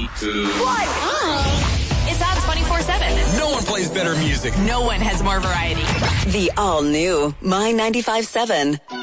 What? It's on 24/7. No one plays better music. No one has more variety. The all-new My 95.7.